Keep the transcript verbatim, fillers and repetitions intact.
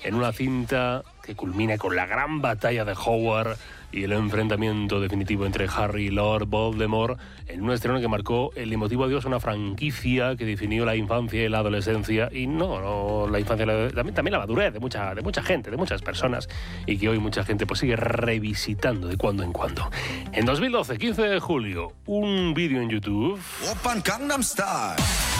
en una cinta que culmina con la gran batalla de Hogwarts y el enfrentamiento definitivo entre Harry y Lord Voldemort, en un estreno que marcó el emotivo adiós a una franquicia que definió la infancia y la adolescencia, y no, no la infancia, la, también, también la madurez de mucha, de mucha gente, de muchas personas, y que hoy mucha gente pues sigue revisitando de cuando en cuando. En dos mil doce, quince de julio, un vídeo en YouTube... Oppan Gangnam Style.